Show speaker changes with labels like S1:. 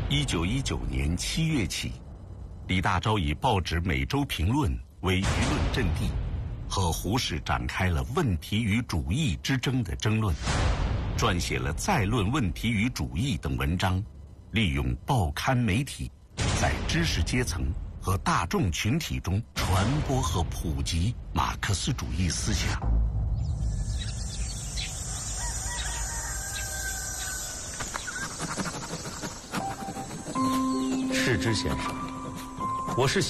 S1: 1919年7月起，李大钊以报纸《每周评论》为舆论阵地，和胡适展开了问题与主义之争的争论，撰写了《再论问题与主义》等文章，利用报刊媒体在知识阶层和大众群体中传播和普及马克思主义思想。
S2: 世之先生，我是